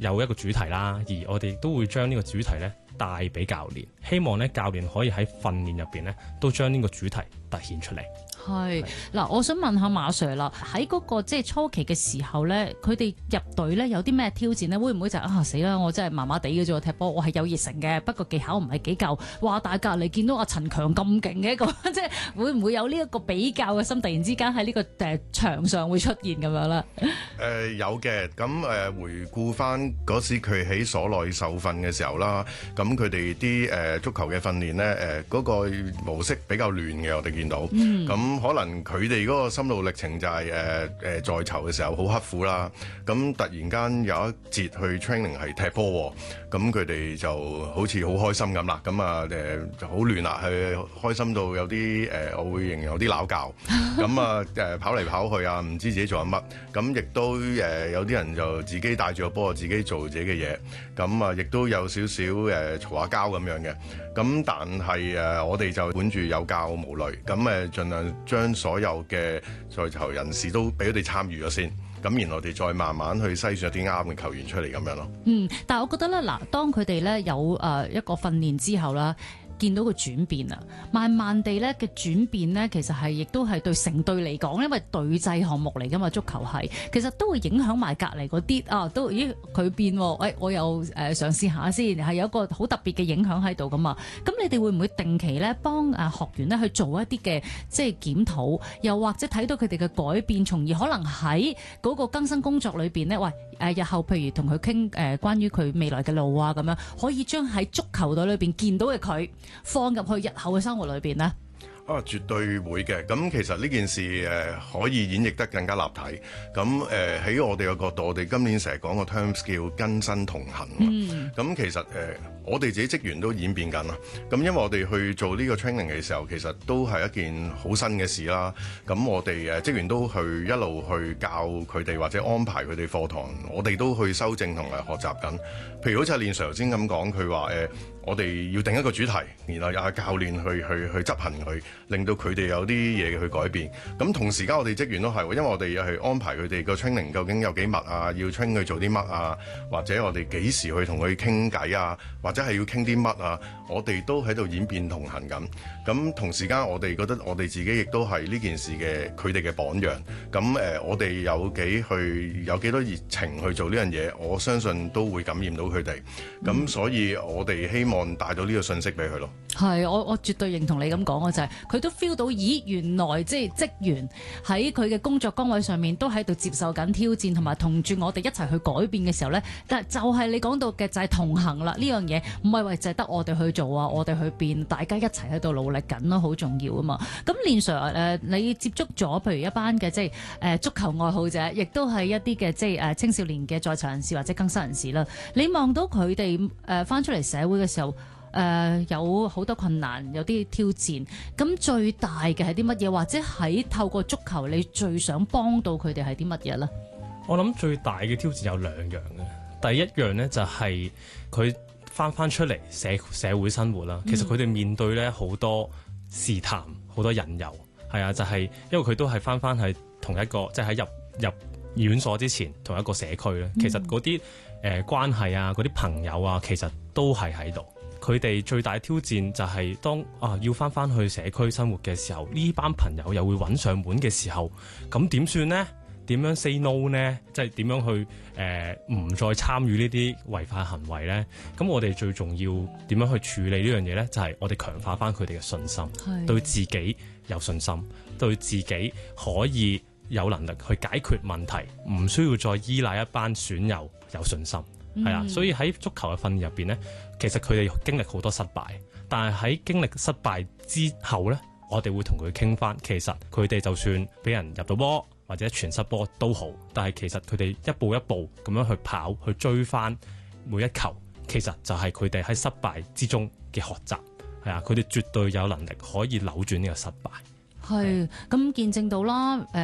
有一個主題啦，而我哋都會將呢個主題咧帶俾教練，希望咧教練可以喺訓練入邊咧都將呢個主題凸顯出嚟。 係嗱，我想問下馬 Sir 啦，喺嗰個即係初期嘅時候咧，佢哋入隊咧有啲咩挑戰咧？會唔會就死啦？我真係麻麻地嘅啫，踢波我係有熱誠嘅，不過技巧唔係幾夠。哇！但係隔離見到阿陳強咁勁嘅一個，即係會唔會有呢一個比較嘅心？突然之間喺呢個場上會出現咁樣咧？ 有嘅，咁回顧翻嗰時佢喺所內受訓嘅時候啦，咁佢哋啲足球嘅訓練咧，嗰個模式比較亂嘅，我哋見到，咁可能佢哋嗰個心路歷程就係在囚嘅時候好刻苦啦，咁突然間有一節去 training 係踢波，咁佢哋就好似好開心咁啦，咁啊就好亂啦，係開心到有啲我會形容有啲鬧交，咁啊跑嚟跑去啊，唔知自己做緊乜，咁亦都有啲人就自己帶住個波自己做自己嘅嘢，咁啊亦都有少少嘈下交咁樣嘅，咁但係我哋就管住有教無類，咁盡量將所有嘅在囚人士都俾佢哋參與咗先，咁然後我哋再慢慢去篩選一啲啱嘅球員出嚟咁樣咯。 但係我覺得咧，嗱，當佢哋咧有一個訓練之後啦，見到個轉變啊，慢慢地咧嘅轉變咧，其實係亦都係對成隊嚟講，因為隊際項目嚟噶嘛，足球係其實都會影響埋隔離嗰啲啊，都佢變喎，我又嘗試下先，係有一個好特別嘅影響喺度噶嘛。咁你哋會唔會定期咧幫學員咧去做一啲嘅即係檢討，又或者睇到佢哋嘅改變，從而可能喺嗰個更新工作裏邊咧，日後譬如同佢傾關於佢未來嘅路啊咁樣，可以將喺足球隊裏邊見到嘅佢放入去日後嘅生活裏邊呢？ 絕對會嘅。咁其實呢件事可以演繹得更加立體。咁喺我哋嘅角度，我哋今年成日講個 terms 叫更新同行。咁其實我哋自己職員都演變緊啦。咁因為我哋去做呢個 training 嘅時候，其實都係一件好新嘅事啦。咁我哋職員都去一路去教佢哋或者安排佢哋課堂，我哋都去修正同埋學習緊。譬如好似阿練 Sir 頭先咁講，佢話我哋要定一個主題，然後有教練去執行佢，令到佢哋有啲嘢去改變。咁同時間我哋職員都係，因為我哋又係安排佢哋個 training 究竟有幾密啊，要 train 佢做啲乜啊，或者我哋幾時去同佢傾偈啊，或者係要傾啲乜啊，我哋都喺度演變同行緊。咁同時間我哋覺得我哋自己亦都係呢件事嘅佢哋嘅榜樣。咁我哋有幾多熱情去做呢樣嘢，我相信都會感染到佢哋。咁所以我哋希望帶到呢個信息俾佢咯。 係，我絕對認同你咁講嘅，就係佢都 feel 到，咦，原來即係職員喺佢嘅工作崗位上面都喺度接受緊挑戰，同埋同住我哋一齊去改變嘅時候呢。但就係你講到嘅就係同行啦，呢樣嘢唔係話就係得我哋去做啊，我哋去變，大家一齊喺度努力緊咯，好重要啊嘛。咁練 Sir 你接觸咗譬如一班嘅即係足球愛好者，亦都係一啲嘅即係青少年嘅在囚人士或者更生人士啦。你望到佢哋翻出嚟社會嘅時候，有好多困難，有啲挑戰。咁最大嘅係啲乜嘢？或者喺透過足球，你最想幫到佢哋係啲乜嘢呢？ 我諗最大嘅挑戰有兩樣嘅。第一樣呢，就係佢翻出嚟社會生活啦。其實佢哋面對咧好多試探，好多引誘。係啊，就係因為佢都係翻喺同一個，即係喺入院所之前同一個社區咧。其實嗰啲關係啊，嗰啲朋友啊，其實都係喺度。佢哋最大挑戰就係當要翻去社區生活嘅時候，呢班朋友又會揾上門嘅時候，咁點算呢？點樣 say no 呢？即係點樣去唔再參與呢啲違法行為呢？咁我哋最重要點樣去處理呢樣嘢呢？就係我哋強化翻佢哋嘅信心，對自己有信心，對自己可以有能力去解決問題，唔需要再依賴一班損友有信心。係啊，所以喺足球嘅訓練入邊呢，其實佢哋經歷好多失敗，但係喺經歷失敗之後呢，我哋會同佢傾翻。其實佢哋就算俾人入到波或者傳失波都好，但係其實佢哋一步一步咁樣去跑去追翻每一球，其實就係佢哋喺失敗之中嘅學習。係啊，佢哋絕對有能力可以扭轉呢個失敗。 係咁見證到啦，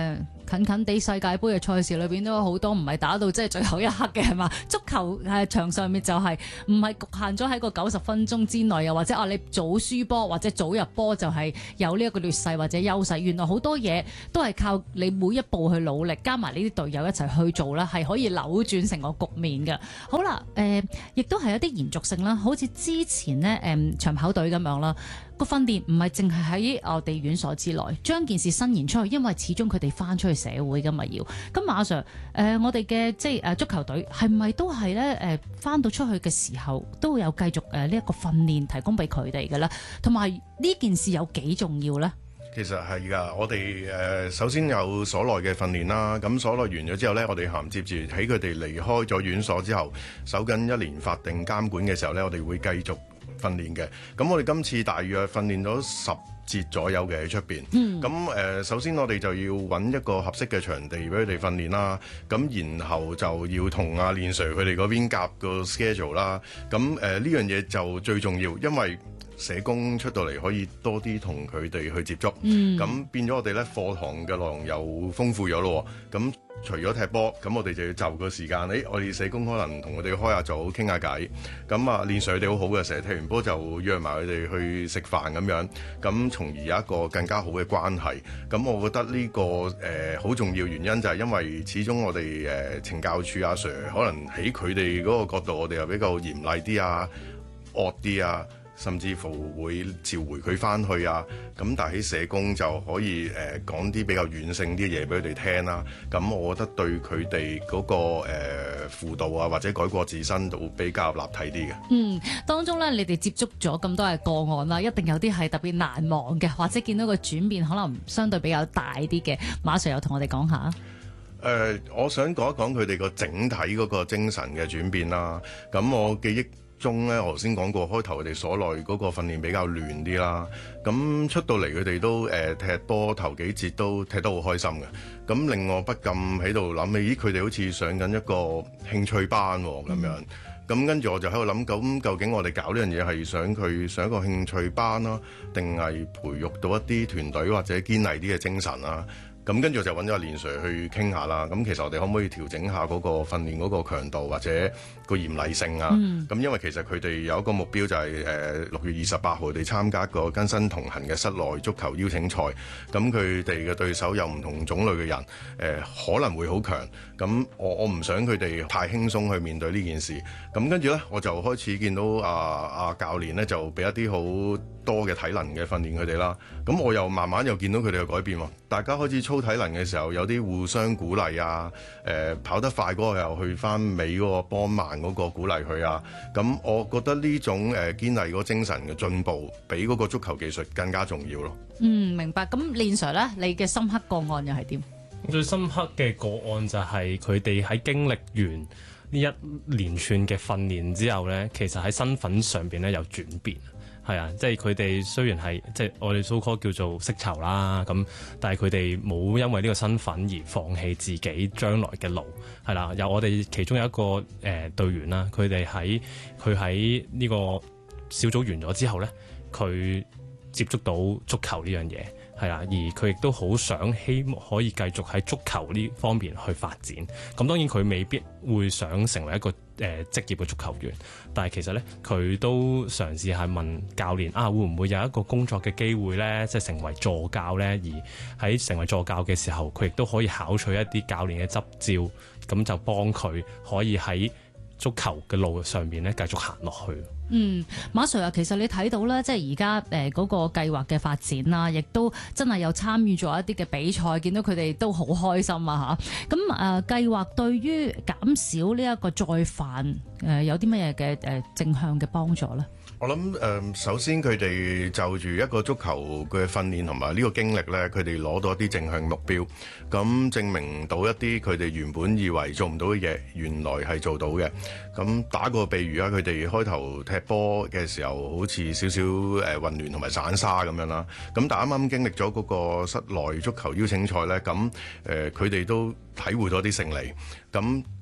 近近地世界盃嘅賽事裏邊都有好多唔係打到即係最後一刻嘅係嘛？足球場上面就係唔係局限咗喺個90分鐘之內，又或者你早輸波或者早入波就係有呢一個劣勢或者優勢。原來好多嘢都係靠你每一步去努力，加埋呢啲隊友一齊去做啦，係可以扭轉成個局面嘅。好啦，亦都係有啲延續性啦，好似之前呢長跑隊咁樣啦。個訓練唔係淨係喺我哋院所之內，將件事伸延出去，因為始終佢哋翻出去社會噶嘛要。咁馬 Sir，我哋嘅即係足球隊係咪都係咧翻到出去嘅時候都會有繼續呢一個訓練提供俾佢哋嘅咧？同埋呢件事有幾重要咧？ 其實係㗎，我哋首先有所內嘅訓練啦，咁所內完咗之後呢，我哋銜接住喺佢哋離開咗院所之後，守緊1年法定監管嘅時候呢，我哋會繼續訓練嘅。咁我哋今次大約訓練咗10節左右嘅喺出邊。咁首先我哋就要揾一個合適嘅場地俾佢哋訓練啦。咁然後就要同阿練 Sir 佢哋嗰邊夾個 schedule 啦。咁呢樣嘢就最重要，因為社工出到嚟可以多啲同佢哋去接觸，咁變咗我哋咧課堂嘅內容又豐富咗咯。咁除咗踢波，咁我哋就要就個時間，我哋社工可能同佢哋開下組傾下偈。咁啊，練 Sir 佢哋好好嘅，成日踢完波就約埋佢哋去食飯咁樣，咁從而有一個更加好嘅關係。咁我覺得呢個好重要原因就係因為始終我哋懲教處阿 Sir 可能喺佢哋嗰個角度，我哋又比較嚴厲啲啊、惡啲啊。甚至乎會召回佢翻去啊，咁但係喺社工就可以講啲比較軟性啲嘢俾佢哋聽啦。咁我覺得對佢哋嗰個輔導啊或者改過自身都比較立體啲嘅。 當中咧你哋接觸咗咁多嘅個案啦，一定有啲係特別難忘嘅，或者見到個轉變可能相對比較大啲嘅。馬 Sir 又同我哋講下。 我想講一講佢哋個整體嗰個精神嘅轉變啦。咁我記憶中咧，我頭先講過，開頭佢哋所內嗰個訓練比較亂啲啦。咁出到嚟佢哋都踢波頭幾節都踢得好開心嘅。咁令我不禁喺度諗起，咦佢哋好似上緊一個興趣班喎咁樣。咁跟住我就喺度諗，咁究竟我哋搞呢樣嘢係想佢上一個興趣班啦，定係培育到一啲團隊或者堅毅啲嘅精神啊？咁跟住我就揾咗阿練 Sir 去傾下啦。咁其實我哋可唔可以調整下嗰個訓練嗰個強度或者個嚴厲性啊？咁因為其實佢哋有一個目標就係6月28號哋參加一個更新同行嘅室內足球邀請賽。咁佢哋嘅對手有唔同種類嘅人，可能會好強。咁我唔想佢哋太輕鬆去面對呢件事。咁跟住呢，我就開始見到阿教練呢就俾一啲好多嘅體能嘅訓練佢哋啦。咁我又慢慢又見到佢哋嘅改變喎。大家開始操體能嘅時候，有啲互相鼓勵啊。跑得快嗰個又去翻尾嗰個幫慢嗰個鼓勵佢啊。咁我覺得呢種堅毅嗰精神嘅進步，比嗰個足球技術更加重要咯。 明白。咁練 Sir 咧，你嘅深刻個案又係點？ 最深刻嘅個案就係佢哋喺經歷完呢一連串嘅訓練之後咧，其實喺身份上邊咧有轉變。係啊，即係佢哋雖然係即係我哋 so call 叫做釋囚啦，咁但係佢哋冇因為呢個身份而放棄自己將來嘅路，係啦。有我哋其中有一個隊員啦，佢喺呢個小組完咗之後咧，佢接觸到足球呢樣嘢。係啊，而佢亦都好想希望可以繼續喺足球呢方面去發展。咁當然佢未必會想成為一個職業嘅足球員，但係其實咧佢都嘗試係問教練會唔會有一個工作嘅機會咧，即係成為助教咧。而喺成為助教嘅時候，佢亦都可以考取一啲教練嘅執照，咁就幫佢可以喺足球嘅路上面咧繼續行落去。 馬 Sir 啊，其實你睇到咧，即係而家嗰個計劃嘅發展啦，亦都真係有參與咗一啲嘅比賽，見到佢哋都好開心啊嚇。咁計劃對於減少呢一個再犯有啲乜嘢嘅正向嘅幫助咧？ 我諗首先佢哋就住一個足球嘅訓練同埋呢個經歷咧，佢哋攞到一啲正向目標，咁證明到一啲佢哋原本以為做唔到嘅嘢，原來係做到嘅。咁打個比喻啊，佢哋開頭踢波嘅時候好似少少混亂同埋散沙咁樣啦。咁但啱啱經歷咗嗰個室內足球邀請賽咧，咁佢哋都體會到啲勝利。咁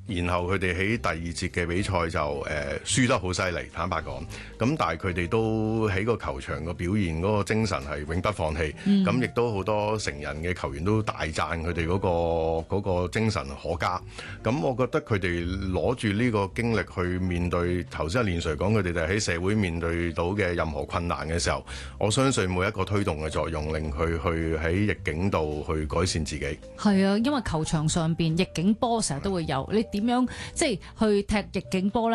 然後佢哋喺第二節嘅比賽就輸得好犀利，坦白講。咁但係佢哋都喺個球場個表現嗰個精神係永不放棄。咁亦都好多成人嘅球員都大讚佢哋嗰個精神可嘉。咁我覺得佢哋攞住呢個經歷去面對頭先阿連 Sir 講，佢哋就喺社會面對到嘅任何困難嘅時候，我相信每一個推動嘅作用，令佢去喺逆境度去改善自己。 係啊，因為球場上邊逆境波成日都會有，你點樣即係去踢逆境波咧？